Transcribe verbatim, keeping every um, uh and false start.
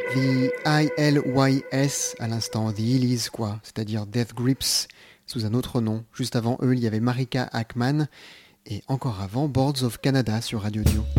The I L Y S, à l'instant, The Illies, quoi, c'est-à-dire Death Grips, sous un autre nom. Juste avant eux, il y avait Marika Ackman, et encore avant, Boards of Canada sur Radio Dio.